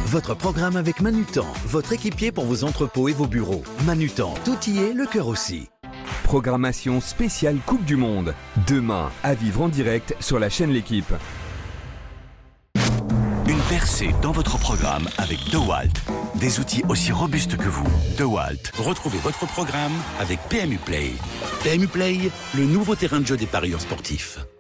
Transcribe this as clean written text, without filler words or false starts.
Votre programme avec Manutan, votre équipier pour vos entrepôts et vos bureaux. Manutan, tout y est, le cœur aussi. Programmation spéciale Coupe du Monde. Demain, à vivre en direct sur la chaîne L'Équipe. Une percée dans votre programme avec DeWalt. Des outils aussi robustes que vous. DeWalt. Retrouvez votre programme avec PMU Play. PMU Play, le nouveau terrain de jeu des parieurs sportifs.